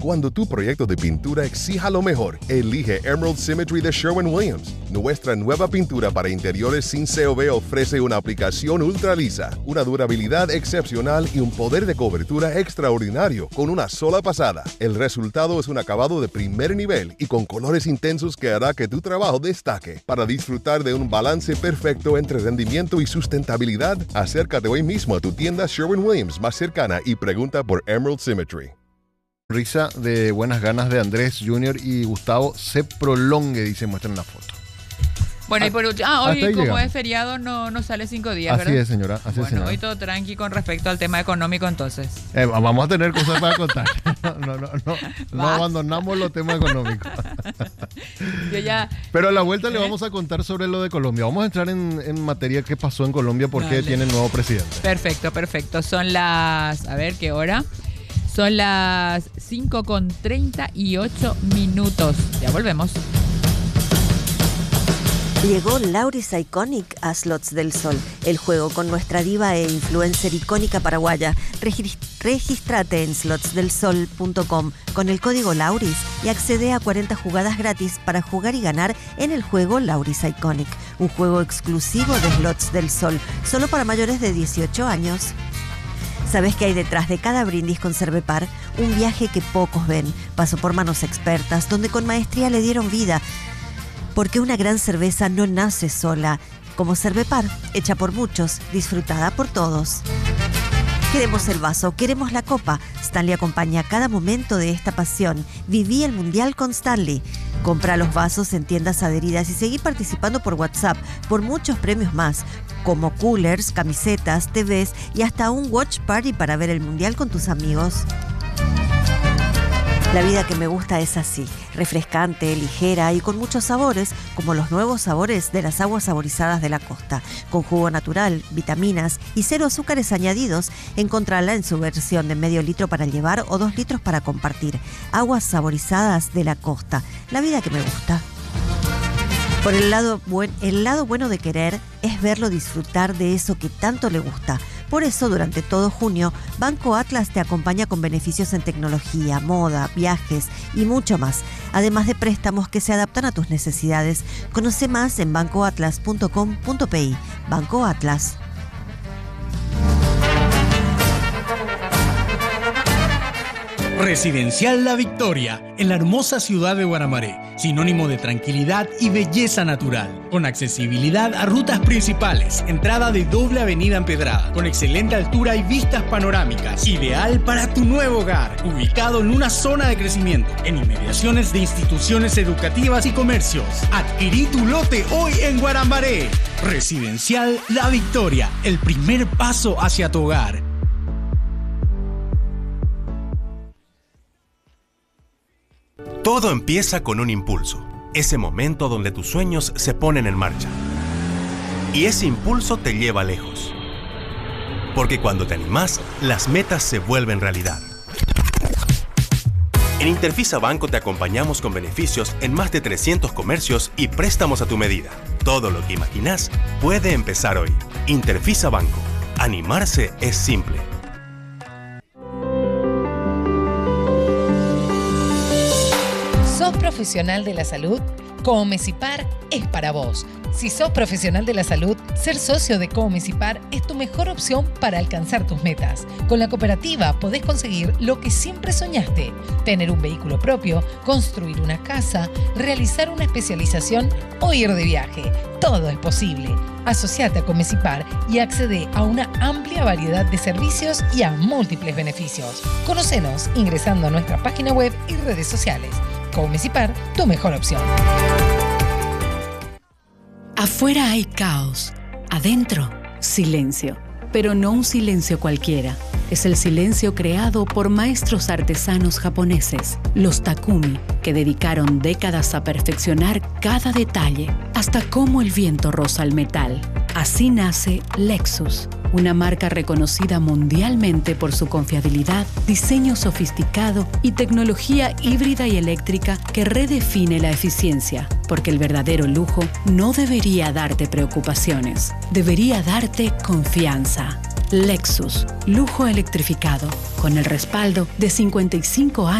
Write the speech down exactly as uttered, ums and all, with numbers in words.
Cuando tu proyecto de pintura exija lo mejor, elige Emerald Symmetry de Sherwin-Williams. Nuestra nueva pintura para interiores sin C O V ofrece una aplicación ultra lisa, una durabilidad excepcional y un poder de cobertura extraordinario con una sola pasada. El resultado es un acabado de primer nivel y con colores intensos que hará que tu trabajo destaque. Para disfrutar de un balance perfecto entre rendimiento y sustentabilidad, acércate hoy mismo a tu tienda Sherwin-Williams más cercana y pregunta por Emerald Symmetry. Risa de buenas ganas de Andrés junior y Gustavo se prolongue, dice, muestran la foto. Bueno, Ah, y por último, ah, hoy como llegamos. es feriado no, no sale cinco días, Así ¿verdad? es, señora, así es, Bueno, señora. hoy todo tranqui con respecto al tema económico entonces. Eh, vamos a tener cosas para contar. No, no, no, no, no abandonamos los temas económicos. Yo ya... Pero a la vuelta le ¿Eh? vamos a contar sobre lo de Colombia. Vamos a entrar en, en materia qué pasó en Colombia porque Dale. tiene nuevo presidente. Perfecto, perfecto. Son las... A ver, ¿qué hora? Son las cinco con treinta y ocho minutos. Ya volvemos. Llegó Lauris Iconic a Slots del Sol, el juego con nuestra diva e influencer icónica paraguaya. Regis- Regístrate en slots del sol punto com con el código Lauris y accede a cuarenta jugadas gratis para jugar y ganar en el juego Lauris Iconic, un juego exclusivo de Slots del Sol, solo para mayores de dieciocho años. ¿Sabes qué hay detrás de cada brindis con Cervepar? Un viaje que pocos ven. Pasó por manos expertas, donde con maestría le dieron vida. Porque una gran cerveza no nace sola. Como Cervepar, hecha por muchos, disfrutada por todos. Queremos el vaso, queremos la copa. Stanley acompaña cada momento de esta pasión. Viví el Mundial con Stanley. Compra los vasos en tiendas adheridas y seguí participando por WhatsApp por muchos premios más, como coolers, camisetas, T Vs y hasta un watch party para ver el Mundial con tus amigos. La vida que me gusta es así, refrescante, ligera y con muchos sabores, como los nuevos sabores de las aguas saborizadas de la costa, con jugo natural, vitaminas y cero azúcares añadidos. Encontrala en su versión de medio litro para llevar o dos litros para compartir. Aguas saborizadas de la costa, la vida que me gusta. Por el lado, buen, el lado bueno de querer es verlo disfrutar de eso que tanto le gusta. Por eso, durante todo junio, Banco Atlas te acompaña con beneficios en tecnología, moda, viajes y mucho más. Además de préstamos que se adaptan a tus necesidades. Conoce más en banco atlas punto com punto pe. Banco Atlas. Residencial La Victoria, en la hermosa ciudad de Guaramaré, sinónimo de tranquilidad y belleza natural, con accesibilidad a rutas principales, entrada de doble avenida empedrada, con excelente altura y vistas panorámicas, ideal para tu nuevo hogar, ubicado en una zona de crecimiento, en inmediaciones de instituciones educativas y comercios. Adquirí tu lote hoy en Guaramaré. Residencial La Victoria, el primer paso hacia tu hogar. Todo empieza con un impulso, ese momento donde tus sueños se ponen en marcha. Y ese impulso te lleva lejos. Porque cuando te animás, las metas se vuelven realidad. En Interfisa Banco te acompañamos con beneficios en más de trescientos comercios y préstamos a tu medida. Todo lo que imaginás puede empezar hoy. Interfisa Banco. Animarse es simple. ¿Sos profesional de la salud? Comesipar es para vos. Si sos profesional de la salud, ser socio de Comesipar es tu mejor opción para alcanzar tus metas. Con la cooperativa podés conseguir lo que siempre soñaste: tener un vehículo propio, construir una casa, realizar una especialización o ir de viaje. Todo es posible. Asociate a Comesipar y accede a una amplia variedad de servicios y a múltiples beneficios. Conocenos ingresando a nuestra página web y redes sociales. Comesipar, tu mejor opción. Afuera hay caos, adentro silencio, pero no un silencio cualquiera. Es el silencio creado por maestros artesanos japoneses, los Takumi, que dedicaron décadas a perfeccionar cada detalle, hasta cómo el viento roza el metal. Así nace Lexus, una marca reconocida mundialmente por su confiabilidad, diseño sofisticado y tecnología híbrida y eléctrica que redefine la eficiencia, porque el verdadero lujo no debería darte preocupaciones, debería darte confianza. Lexus, lujo electrificado, con el respaldo de cincuenta y cinco años